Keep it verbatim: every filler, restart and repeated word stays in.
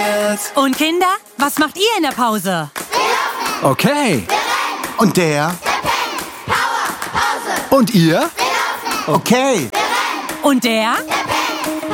Und Kinder, was macht ihr in der Pause? Okay. Und der? Und ihr? Okay. Und der?